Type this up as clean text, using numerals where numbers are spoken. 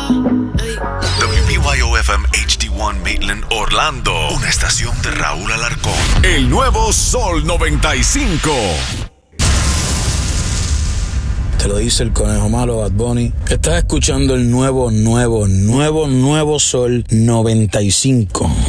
WBYO-FM HD1 Maitland, Orlando. Una estación de Raúl Alarcón. El nuevo Sol 95. Te lo dice el conejo malo, Bad Bunny. Estás escuchando el nuevo Sol 95.